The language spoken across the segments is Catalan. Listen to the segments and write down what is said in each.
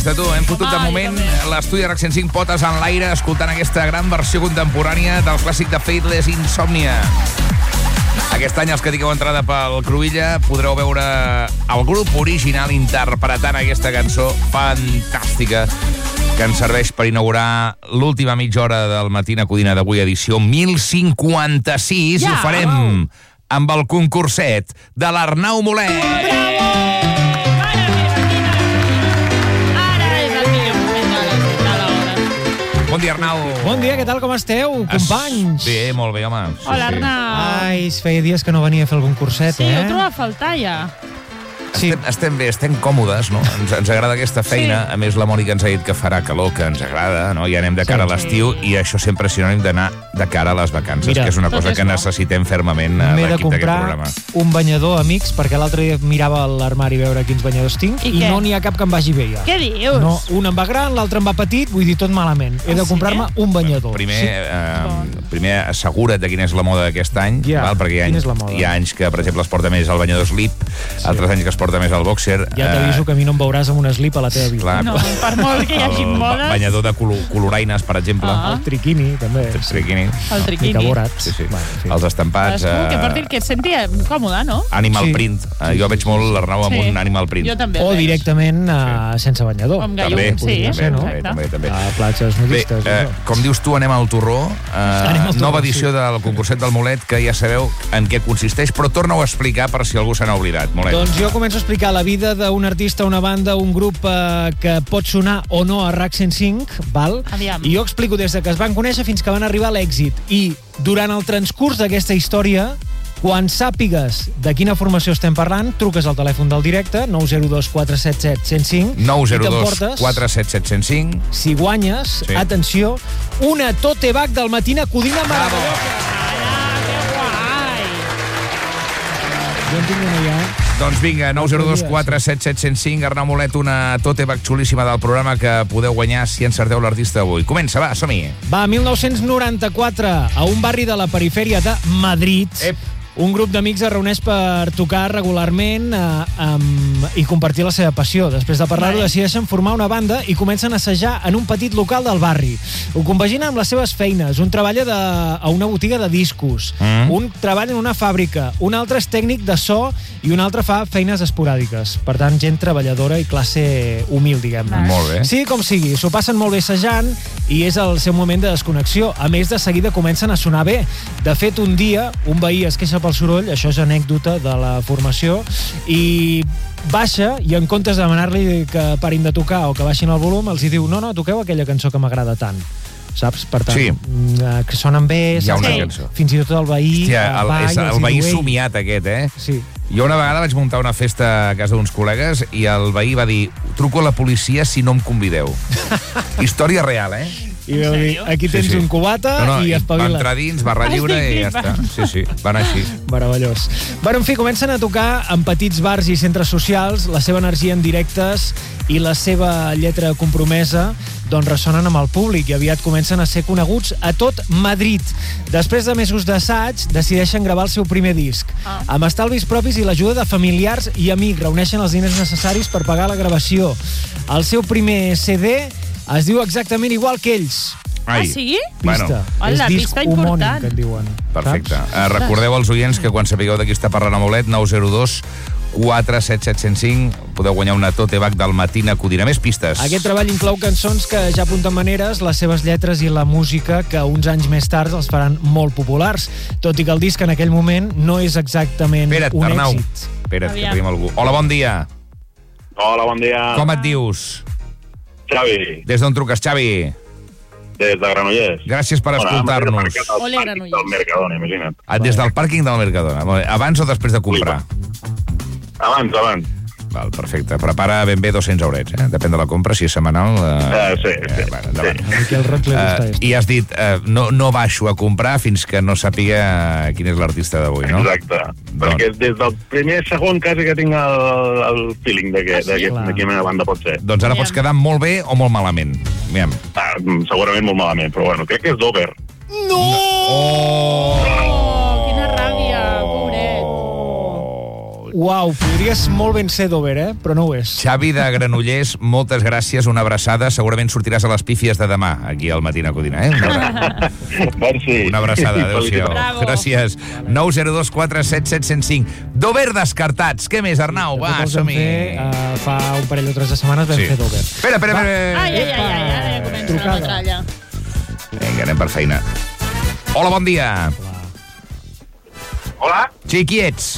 De tu, hem fotut de moment l'estudi RAC 105 potes en l'aire escoltant aquesta gran versió contemporània del clàssic de Faithless, Insomnia. Aquest any, els que digueu entrada pel Cruïlla, podreu veure el grup original interpretant aquesta cançó fantàstica que ens serveix per inaugurar l'última mitja hora del Matina Codina d'avui, edició 1056. Ja, ho farem amb el concurset de l'Arnau Molet. Bravo! Bon dia, Arnau. Bon dia, què tal, com esteu, companys? Bé, molt bé, home. Hola, Arnau. Ai, feia dies que no venia a fer algun curset, Sí, ho trobo a faltar, ja. Sí. Estem bé, estem còmodes, no? Ens agrada aquesta feina. A més, la Mònica ens ha dit que farà calor, que ens agrada, no? Ja anem de cara a l'estiu i això sempre és sinònim d'anar de cara a les vacances, Mira, que és una cosa que necessitem fermament a l'equip d'aquest programa. M'he de comprar un banyador, amics, perquè l'altre dia mirava a l'armari a veure quins banyadors tinc i no n'hi ha cap que em vagi bé, ja. Què dius? No, un em va gran, l'altre em va petit, vull dir, tot malament. He de comprar-me un banyador. Primer assegura't de quina és la moda d'aquest any, perquè hi ha anys que, per exemple, es porta més el banyador slip, altres anys que es porta més el boxer. Ja t'aviso que a mi no em veuràs amb un slip a la teva vida. No, per molt que hi hagi modes. El banyador de coloraines, per exemple. El triquini, també. El triquini. Sí. Els estampats. Que porti que et senti còmode, no? Animal print. Jo veig molt l'Arnau amb un animal print. Jo també. O directament sense banyador. També. També. A platges nudistes. Com dius tu, anem al torró. Nova edició del concurset del Molet, que ja sabeu en què consisteix, però torna-ho a explicar per si algú se n'ha oblidat. Molet. Doncs jo començo a explicar la vida d'un artista, una banda, un grup que pot sonar o no a RAC 105, val? Aviam. I jo explico des de que es van conèixer fins que van arribar a l'èxit. I durant el transcurs d'aquesta història, quan sàpigues de quina formació estem parlant, truques al telèfon del directe, 902 477 105, 902 477 105. Si guanyes, atenció, una tote bag del Matina Codina meravellosa. Jo en tinc una ja. Doncs vinga, 902 477 105, Arnau Molet, una tote bag xulíssima del programa que podeu guanyar si encerteu l'artista d'avui. Comença, va, som-hi. Va, 1994, a un barri de la perifèria de Madrid, un grup d'amics es reuneix per tocar regularment i compartir la seva passió. Després de parlar-ho, decideixen formar una banda i comencen a assajar en un petit local del barri. Ho compagina amb les seves feines. Un treballa a una botiga de discos, un treballa en una fàbrica, un altre és tècnic de so i un altre fa feines esporàdiques. Per tant, gent treballadora i classe humil, diguem-ne. Molt bé. Sí, com sigui, s'ho passen molt bé assajant i és el seu moment de desconnexió. A més, de seguida comencen a sonar bé. De fet, un dia, un veí es queixa pel soroll, això és anècdota de la formació, i baixa i en comptes de demanar-li que parin de tocar o que baixin el volum, els hi diu, no, toqueu aquella cançó que m'agrada tant. Saps? Per tant, que sonen bé, hi ha una cançó. Fins i tot el veí el veí somiat aquest, Sí. Jo una vegada vaig muntar una festa a casa d'uns col·legues i el veí va dir, truco a la policia si no em convideu. Història real, I vau dir, aquí tens un cubata i espavila't. Va entrar dins, barra lliure i ja està. Sí, van així. Meravellós. Bueno, en fi, comencen a tocar en petits bars i centres socials, la seva energia en directes i la seva lletra compromesa doncs ressonen amb el públic i aviat comencen a ser coneguts a tot Madrid. Després de mesos d'assaig, decideixen gravar el seu primer disc. Amb estalvis propis i l'ajuda de familiars i amics, reuneixen els diners necessaris per pagar la gravació. El seu primer CD es diu exactament igual que ells. Sí? Pista. Hola, és disc pista homònim, important. que en diuen. Perfecte. Recordeu als oients que quan sapigueu de qui està parlant a Molet, 902 477 105, podeu guanyar una tote bag del Matina Codina. Més pistes. Aquest treball inclou cançons que ja apunten maneres, les seves lletres i la música que uns anys més tard els faran molt populars, tot i que el disc en aquell moment no és exactament un Arnau. èxit. Espera't, que tenim algú. Hola, bon dia. Hola, bon dia. Com et dius? Xavi. Des d'on truques, Xavi? Des de Granollers. Gràcies per escoltar-nos. Ole, Granollers. Del Mercadona, imagina't. Des del pàrquing del Mercadona. Abans o després de comprar? Abans. Val, perfecte. Prepara ben bé 200 eurets, Depèn de la compra, si és setmanal... Sí. I has dit, no baixo a comprar fins que no sàpiga quin és l'artista d'avui, no? Exacte. Perquè des del primer segon quasi que tinc el feeling de quina banda pot ser. Doncs ara pots quedar molt bé o molt malament. Aviam. Segurament molt malament, però bueno, crec que és Dover. No! Quina ràbia, pobret. Uau, podries molt ben ser Dover, però no ho és. Xavi de Granollers, moltes gràcies, una abraçada. Segurament sortiràs a les pífies de demà, aquí al Matina Codina, Merci. Una abraçada, adéu-siau. Bravo. Gràcies. 902 477 105. Dover descartats. Què més, Arnau? Va, som-hi. Fa un parell o 3 de setmanes vam fer Dover. Espera. Ai, ara ja comença la metralla. Vinga, anem per feina. Hola, bon dia. Hola? Sí, qui ets?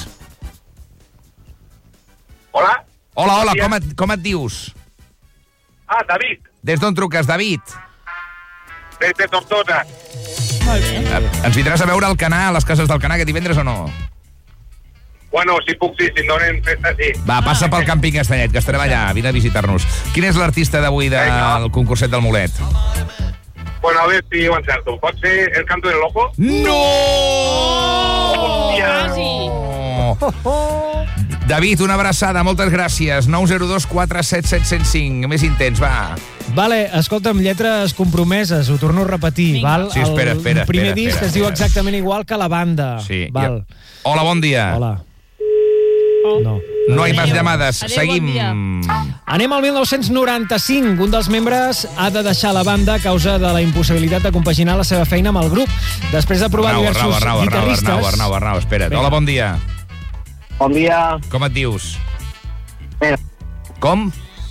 Hola? Hola, com et dius? David. Des d'on truques, David? Des de Tortosa. Molt bé. Ens vindràs a veure al Canà, a les cases del Canà, aquest divendres o no? Bueno, si puc, sí, si em donen festa, sí. Va, passa pel càmping Castellet, que estarem allà, vine a visitar-nos. Quin és l'artista d'avui del concurset del Mulet? Bueno, a ver si ho encerto. Pot ser El Canto del Loco? No! Quasi. David, una abraçada, moltes gràcies. 902 477 105. Més intens, va. Vale, escolta'm, lletres compromeses, ho torno a repetir, val? Sí, espera. El primer disc es diu exactament igual que la banda. Sí. Val. Hola, bon dia. Hola. No hi més llamades. Adéu, Seguim. bon dia. Anem al 1995. Un dels membres ha de deixar la banda a causa de la impossibilitat de compaginar la seva feina amb el grup. Després de provar diversos guitarristes... Arnau, espera't. Hola, bon dia. Bon dia. Com et dius? Manel. Com?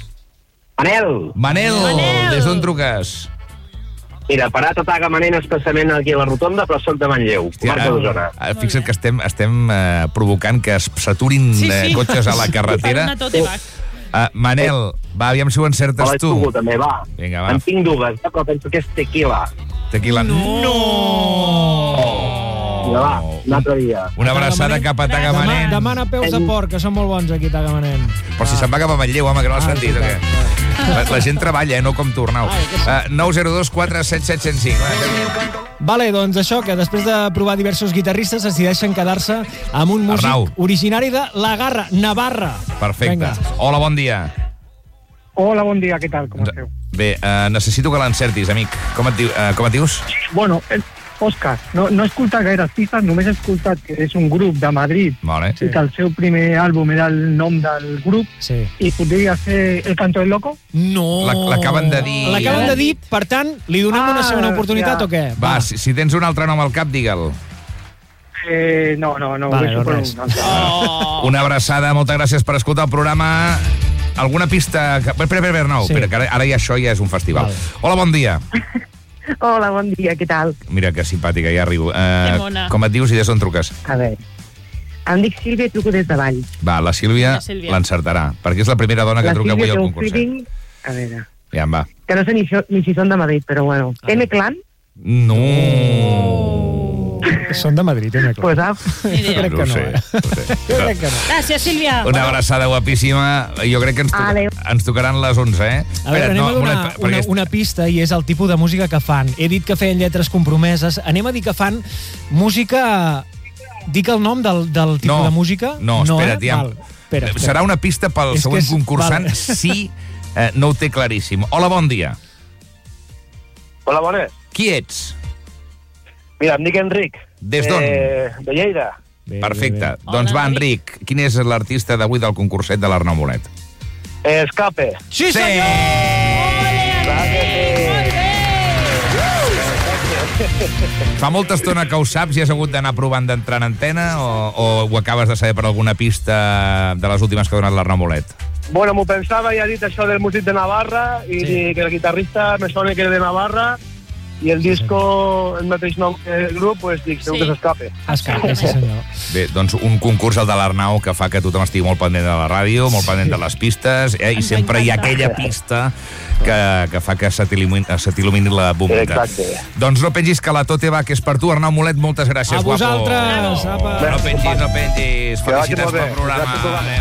Manel, des d'on truques? Mira, parat a Tagamanent, especialment aquí a la Rotonda, però soc de Manlleu, comarca d'Osona. Fixa't que estem provocant que es saturin cotxes a la carretera. Una tote bag. Manel, va, aviam si ho encertes tu. Tu també, va. Vinga, va. En tinc dues, però penso que és tequila. Tequila. No! Vinga, va, un altre dia. Una abraçada cap a Tagamanent. Demana peus de porc, que són molt bons aquí a Tagamanent. Però si se'n va cap a Manlleu, home, que no l'has sentit, o què? La gent treballa, no com tu, Arnau. 902 477 105. Vale, doncs això, que després de provar diversos guitarristes decideixen quedar-se amb un músic Arnau. originari de La Garra, Navarra. Perfecte. Vinga. Hola, bon dia. Hola, bon dia, què tal? Com esteu? Bé, necessito que l'encertis, amic. Com et dius? Bueno, Òscar, no he escoltat gaire pistes, només he escoltat que és un grup de Madrid Vale. i que el seu primer àlbum era el nom del grup i podria ser El Canto del Loco? No! L'acaben de dir. L'acaben de dir, per tant, li donem una segona oportunitat o què? Va, si tens un altre nom al cap, digue'l. No, Vale, deixo per res. un altre. Una abraçada, moltes gràcies per escoltar el programa. Alguna pista... Espera, Arnau, Sí. que ara ja això ja és un festival. Vale. Hola, bon dia. Hola, bon dia, què tal? Mira que simpàtica, ja arribo. Que mona. Com et dius i des d'on truques? A veure, em dic Sílvia i truco des de Valls. Va, la Sílvia La Sílvia. l'encertarà, perquè és la primera dona que La truca avui Sílvia al té un concurs. feeling... A veure, Ja em va. que no sé ni si són de Madrid, però bueno. M-Clan? No! Són de Madrid, clar. Pues ah, Crec que no, Jo crec que no. Gràcies, Sílvia. Una abraçada guapíssima. Jo crec que Adéu. ens tocaran les 11, eh? A veure, anem a donar una pista i és el tipus de música que fan. He dit que feien lletres compromeses. Anem a dir que fan música... Dic el nom del tipus de música? No, espera't, ja. Val. Espera. Serà una pista pel És que següent és- concursant val. si no ho té claríssim. Hola, bon dia. Hola, bones. Qui ets? Mira, em dic Enric. Des d'on? De Lleida. Bé, Perfecte. bé, bé. Doncs Hola, va, Enric, quin és l'artista d'avui del concurset de l'Arnau Molet? Escape. Sí, senyor! Fa molta estona que ho saps i has hagut d'anar provant d'entrar en antena o ho acabes de saber per alguna pista de les últimes que ha donat l'Arnau Molet? Bueno, m'ho pensava i ha dit això del músic de Navarra i que el guitarrista me sona que era de Navarra i el disco, el mateix nom que el grup, pues dic, segur que s'escape. Escape, sí, senyor. Bé, doncs un concurs, el de l'Arnau, que fa que tothom estigui molt pendent de la ràdio, molt pendent de les pistes, i Ens sempre hi ha encanta. aquella pista que fa que se t'il·lumini la bombeta. Exacte. Doncs no pengis que la Tote va, que és per tu, Arnau Molet, moltes gràcies, A guapo. vosaltres! Apa. No pengis. Que vagi Felicitats molt bé. pel programa. Gràcies, Joan. Adéu.